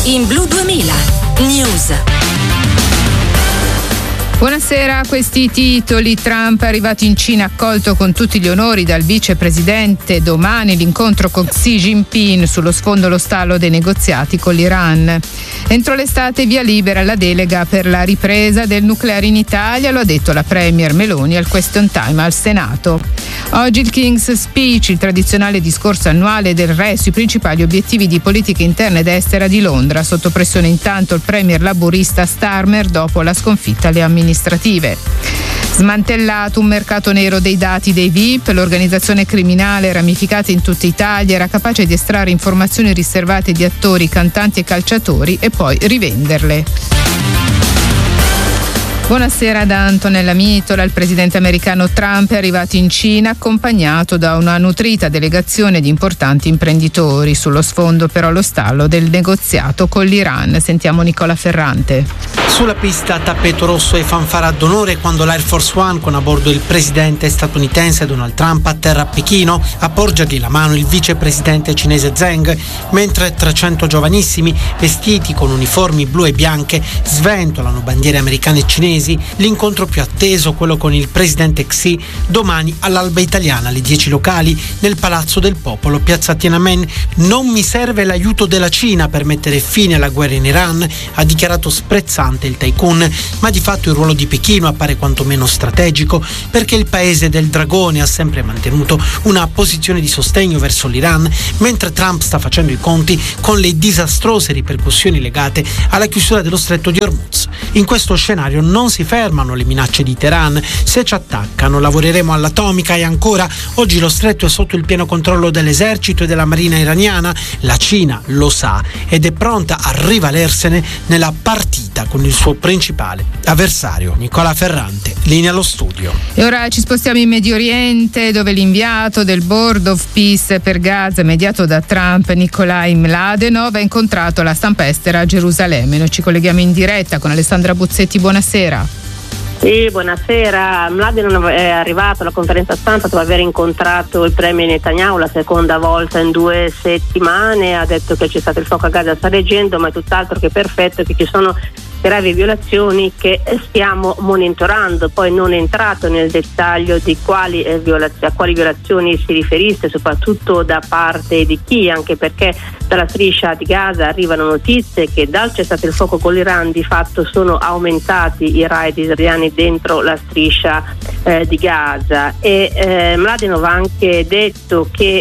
in Blu 2000 News. Buonasera, questi i titoli. Trump è arrivato in Cina accolto con tutti gli onori dal vicepresidente. Domani l'incontro con Xi Jinping, sullo sfondo lo stallo dei negoziati con l'Iran. Entro l'estate via libera alla delega per la ripresa del nucleare in Italia, lo ha detto la premier Meloni al question time al Senato. Oggi il King's Speech, il tradizionale discorso annuale del re sui principali obiettivi di politica interna ed estera di Londra. Sotto pressione intanto il premier laburista Starmer dopo la sconfitta alle amministrative. Smantellato un mercato nero dei dati dei VIP, l'organizzazione criminale ramificata in tutta Italia era capace di estrarre informazioni riservate di attori, cantanti e calciatori e poi rivenderle. Buonasera da Antonella Mitola. Il presidente americano Trump è arrivato in Cina accompagnato da una nutrita delegazione di importanti imprenditori. Sullo sfondo però lo stallo del negoziato con l'Iran. Sentiamo Nicola Ferrante. Sulla pista tappeto rosso e fanfara d'onore quando l'Air Force One, con a bordo il presidente statunitense Donald Trump, atterra a Pechino a porgergli la mano il vicepresidente cinese Zheng, mentre 300 giovanissimi vestiti con uniformi blu e bianche sventolano bandiere americane e cinesi. L'incontro più atteso, quello con il presidente Xi, domani all'alba italiana alle 10 locali nel Palazzo del Popolo, piazza Tiananmen. Non mi serve l'aiuto della Cina per mettere fine alla guerra in Iran, ha dichiarato sprezzante il tycoon, ma di fatto il ruolo di Pechino appare quantomeno strategico perché il paese del dragone ha sempre mantenuto una posizione di sostegno verso l'Iran, mentre Trump sta facendo i conti con le disastrose ripercussioni legate alla chiusura dello stretto di Hormuz. In questo scenario non si fermano le minacce di Teheran. Se ci attaccano lavoreremo all'atomica, e ancora oggi lo stretto è sotto il pieno controllo dell'esercito e della marina iraniana. La Cina lo sa ed è pronta a rivalersene nella partita con il suo principale avversario. Nicola Ferrante, linea allo studio. E ora ci spostiamo in Medio Oriente, dove l'inviato del Board of Peace per Gaza, mediato da Trump, Nikolai Mladenov, ha incontrato la stampa estera a Gerusalemme. Noi ci colleghiamo in diretta con Alessandra Buzzetti. Buonasera. Sì, buonasera. Mladenov è arrivato alla conferenza stampa dopo aver incontrato il premier Netanyahu la seconda volta in 2 settimane. Ha detto che c'è stato il fuoco a Gaza, sta leggendo, ma è tutt'altro che perfetto, che ci sono gravi violazioni che stiamo monitorando. Poi non è entrato nel dettaglio di a quali violazioni si riferisse, soprattutto da parte di chi, anche perché dalla striscia di Gaza arrivano notizie che dal cessate il fuoco con l'Iran di fatto sono aumentati i raid israeliani dentro la striscia di Gaza. E Mladenov ha anche detto che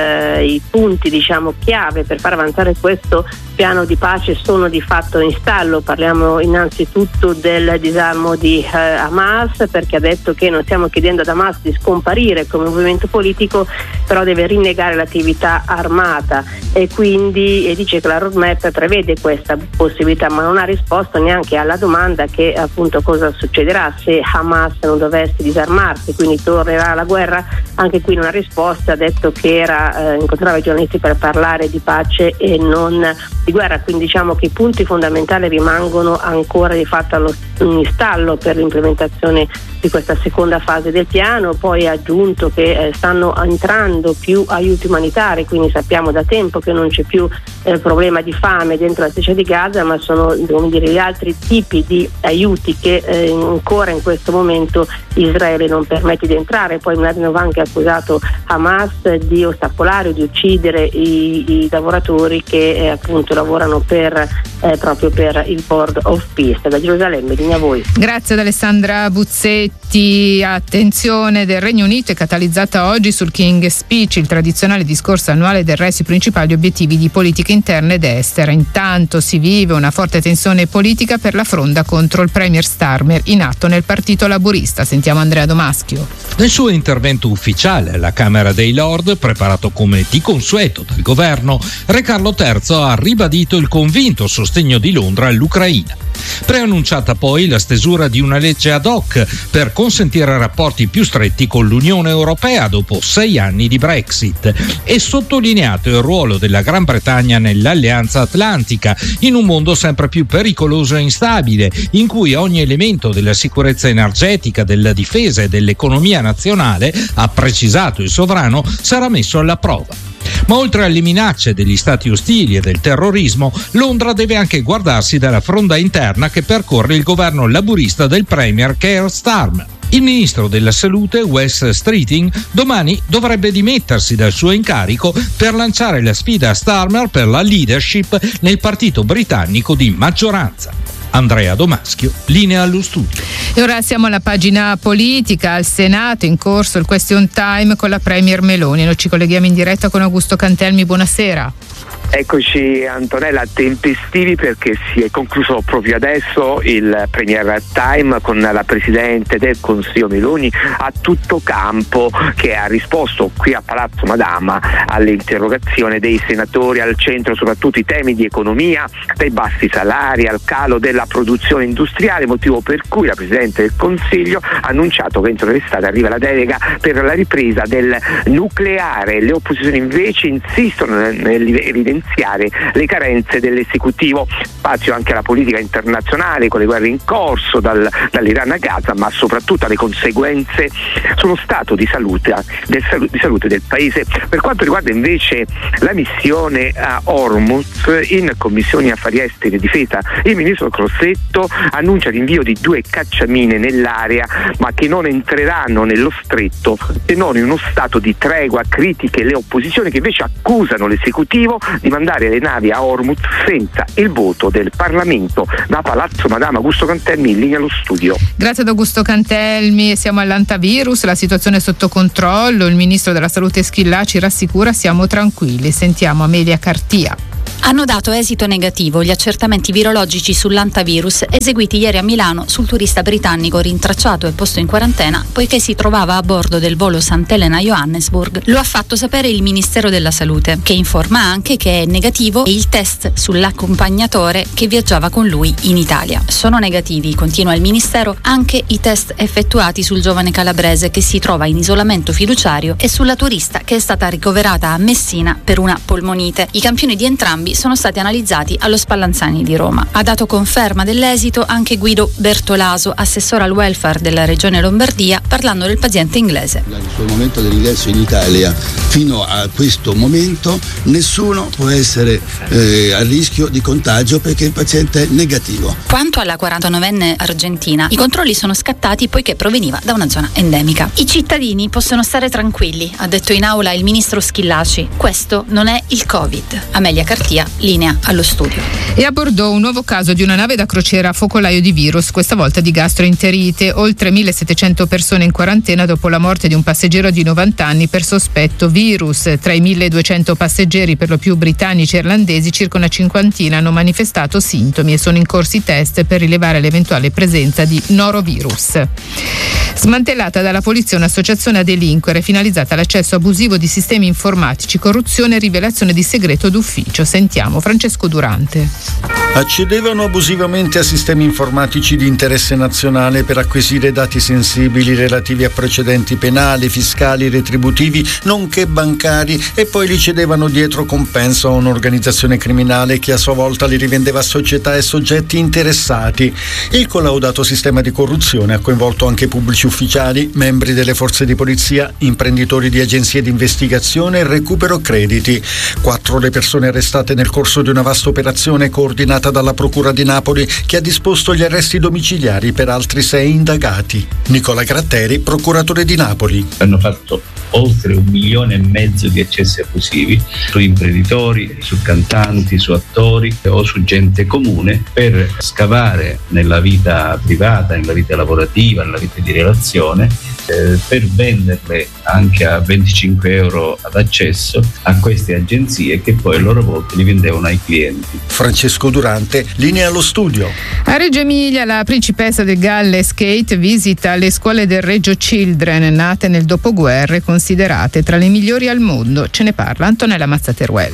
i punti chiave per far avanzare questo piano di pace sono di fatto in stallo. Parliamo innanzitutto del disarmo di Hamas, perché ha detto che non stiamo chiedendo ad Hamas di scomparire come movimento politico, però deve rinnegare l'attività armata, e quindi dice che la roadmap prevede questa possibilità, ma non ha risposto neanche alla domanda che appunto cosa succederà se Hamas non dovesse disarmarsi, quindi tornerà la guerra. Anche qui non ha risposto, ha detto che incontrava i giornalisti per parlare di pace e non di guerra, quindi diciamo che i punti fondamentali rimangono ancora di fatto in stallo per l'implementazione di questa seconda fase del piano. Poi ha aggiunto che stanno entrando più aiuti umanitari, quindi sappiamo da tempo che non c'è più problema di fame dentro la striscia di Gaza, ma sono gli altri tipi di aiuti che ancora in questo momento Israele non permette di entrare. Poi Mladenov ha anche accusato Hamas di ostacolare o di uccidere i lavoratori che appunto lavorano proprio per il Board of Peace. Da Gerusalemme, linea a voi. Grazie ad Alessandra Buzzetti. Attenzione del Regno Unito è catalizzata oggi sul King's Speech, il tradizionale discorso annuale del re sui principali obiettivi di politica interna ed estera. Intanto si vive una forte tensione politica per la fronda contro il premier Starmer in atto nel Partito Laburista. Sentiamo Andrea Domaschio. Nel suo intervento ufficiale alla Camera dei Lord, preparato come di consueto dal governo, Re Carlo III ha ribadito il convinto sostegno di Londra all'Ucraina. Preannunciata poi la stesura di una legge ad hoc per consentire rapporti più stretti con l'Unione Europea dopo 6 anni di Brexit, e sottolineato il ruolo della Gran Bretagna nell'Alleanza Atlantica in un mondo sempre più pericoloso e instabile, in cui ogni elemento della sicurezza energetica, della difesa e dell'economia nazionale, ha precisato il sovrano, sarà messo alla prova. Ma oltre alle minacce degli stati ostili e del terrorismo, Londra deve anche guardarsi dalla fronda interna che percorre il governo laburista del premier Keir Starmer. Il ministro della salute, Wes Streeting, domani dovrebbe dimettersi dal suo incarico per lanciare la sfida a Starmer per la leadership nel partito britannico di maggioranza. Andrea Domaschio, linea allo studio. E ora siamo alla pagina politica. Al Senato in corso il question time con la Premier Meloni. Noi ci colleghiamo in diretta con Augusto Cantelmi. Buonasera. Eccoci Antonella, tempestivi perché si è concluso proprio adesso il Premier Time con la Presidente del Consiglio Meloni a tutto campo, che ha risposto qui a Palazzo Madama all'interrogazione dei senatori, al centro soprattutto i temi di economia, dai bassi salari al calo della produzione industriale, motivo per cui la Presidente del Consiglio ha annunciato che entro l'estate arriva la delega per la ripresa del nucleare. Le opposizioni invece insistono nell'evidenziare le carenze dell'esecutivo. Spazio anche alla politica internazionale con le guerre in corso dall'Iran a Gaza, ma soprattutto alle conseguenze sullo stato di salute del paese. Per quanto riguarda invece la missione a Hormuz, in Commissione Affari Esteri e Difesa il ministro Crosetto annuncia l'invio di 2 cacciamine nell'area, ma che non entreranno nello stretto se non in uno stato di tregua. Critiche le opposizioni, che invece accusano l'esecutivo di mandare le navi a Hormuz senza il voto del Parlamento. Da Palazzo Madama, Augusto Cantelmi, in linea allo studio. Grazie ad Augusto Cantelmi. Siamo all'antivirus, la situazione è sotto controllo, il ministro della Salute Schillaci rassicura: siamo tranquilli. Sentiamo Amelia Cartia. Hanno dato esito negativo gli accertamenti virologici sull'antivirus eseguiti ieri a Milano sul turista britannico rintracciato e posto in quarantena poiché si trovava a bordo del volo Sant'Elena-Johannesburg. Lo ha fatto sapere il Ministero della Salute, che informa anche che è negativo il test sull'accompagnatore che viaggiava con lui in Italia. Sono negativi, continua il Ministero, anche i test effettuati sul giovane calabrese che si trova in isolamento fiduciario e sulla turista che è stata ricoverata a Messina per una polmonite. I campioni di entrambi sono stati analizzati allo Spallanzani di Roma. Ha dato conferma dell'esito anche Guido Bertolaso, assessore al welfare della regione Lombardia, parlando del paziente inglese. Dal suo momento dell'ingresso in Italia fino a questo momento nessuno può essere a rischio di contagio perché il paziente è negativo. Quanto alla 49enne argentina, i controlli sono scattati poiché proveniva da una zona endemica. I cittadini possono stare tranquilli, ha detto in aula il ministro Schillaci. Questo non è il Covid. Amelia Cartia, linea allo studio. E a Bordeaux un nuovo caso di una nave da crociera a focolaio di virus, questa volta di gastroenterite. Oltre 1.700 persone in quarantena dopo la morte di un passeggero di 90 anni per sospetto virus. Tra i 1.200 passeggeri, per lo più britannici e irlandesi, circa una cinquantina hanno manifestato sintomi e sono in corso i test per rilevare l'eventuale presenza di norovirus. Smantellata dalla polizia un'associazione a delinquere finalizzata all'accesso abusivo di sistemi informatici, corruzione e rivelazione di segreto d'ufficio. Sentiamo Francesco Durante. Accedevano abusivamente a sistemi informatici di interesse nazionale per acquisire dati sensibili relativi a precedenti penali, fiscali, retributivi, nonché bancari, e poi li cedevano dietro compenso a un'organizzazione criminale che a sua volta li rivendeva a società e soggetti interessati. Il collaudato sistema di corruzione ha coinvolto anche pubblici ufficiali, membri delle forze di polizia, imprenditori di agenzie di investigazione e recupero crediti. 4 le persone arrestate nel corso di una vasta operazione coordinata dalla Procura di Napoli, che ha disposto gli arresti domiciliari per altri 6 indagati. Nicola Gratteri, procuratore di Napoli. Hanno fatto oltre 1,5 milioni di accessi abusivi su imprenditori, su cantanti, su attori o su gente comune, per scavare nella vita privata, nella vita lavorativa, nella vita di relazione, per venderle anche a 25 euro ad accesso a queste agenzie, che poi a loro volta li vendevano ai clienti. Francesco Durante, linea allo studio. A Reggio Emilia la principessa del Galles Kate visita le scuole del Reggio Children, nate nel dopoguerra e considerate tra le migliori al mondo. Ce ne parla Antonella Mazzateruel.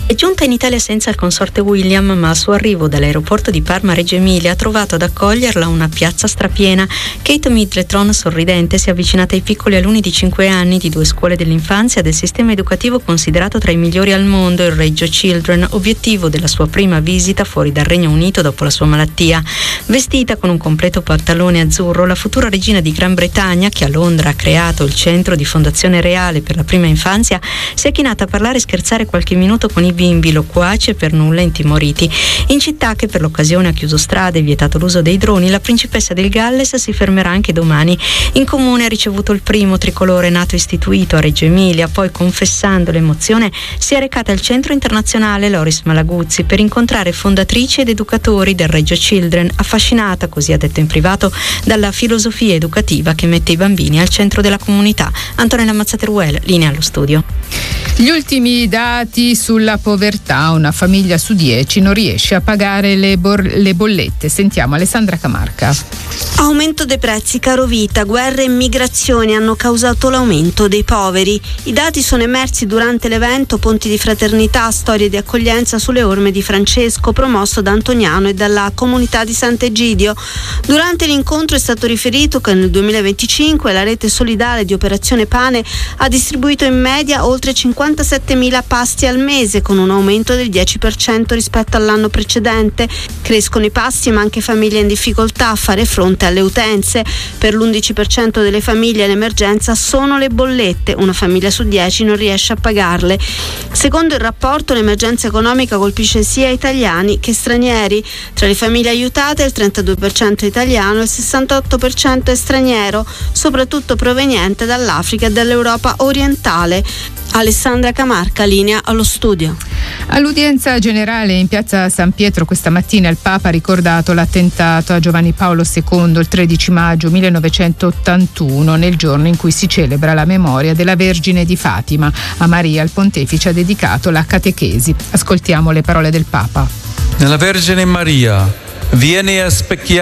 È giunta in Italia senza il consorte William, ma al suo arrivo dall'aeroporto di Parma Reggio Emilia ha trovato ad accoglierla una piazza strapiena. Kate Middleton, sorridente, si è avvicinata ai piccoli alunni di 5 anni di 2 scuole dell'infanzia del sistema educativo considerato tra i migliori al mondo, il Reggio Children, obiettivo della sua prima visita fuori dal Regno Unito dopo la sua malattia. Vestita con un completo pantalone azzurro, la futura regina di Gran Bretagna, che a Londra ha creato il centro di Fondazione Reale per la prima infanzia, si è chinata a parlare e scherzare qualche minuto con i bimbi loquaci e per nulla intimoriti. In città, che per l'occasione ha chiuso strade e vietato l'uso dei droni, la principessa del Galles si fermerà anche domani. In comune ha ricevuto il primo tricolore nato istituito a Reggio Emilia, poi, confessando l'emozione, si è recata al centro internazionale Loris Malaguzzi per incontrare fondatrici ed educatori del Reggio Children, affascinata, così ha detto in privato, dalla filosofia educativa che mette i bambini al centro della comunità. Antonella Mazzateruel, linea allo studio. Gli ultimi dati sulla povertà: una famiglia su 10 non riesce a pagare le bollette. Sentiamo Alessandra Camarca. Aumento dei prezzi, carovita, guerre e migrazioni hanno causato l'aumento dei poveri. I dati sono emersi durante l'evento Ponti di Fraternità, storie di accoglienza sulle orme di Francesco, promosso da Antoniano e dalla comunità di Sant'Egidio. Durante l'incontro è stato riferito che nel 2025 la rete solidale di Operazione Pane ha distribuito in media oltre 57.000 pasti al mese, con un aumento del 10% rispetto all'anno precedente. Crescono i pasti, ma anche famiglie in difficoltà a fare fronte alle utenze. Per l'11% delle famiglie l'emergenza sono le bollette, una famiglia su 10 non riesce a pagarle. Secondo il rapporto, l'emergenza economica colpisce sia italiani che stranieri. Tra le famiglie aiutate il 32% è italiano e il 68% è straniero, soprattutto proveniente dall'Africa e dall'Europa orientale. Alessandra Camarca, linea allo studio. All'udienza generale in piazza San Pietro questa mattina il Papa ha ricordato l'attentato a Giovanni Paolo II il 13 maggio 1981, nel giorno in cui si celebra la memoria della Vergine di Fatima. A Maria il Pontefice ha dedicato la catechesi. Ascoltiamo le parole del Papa. Nella Vergine Maria vieni a specchiare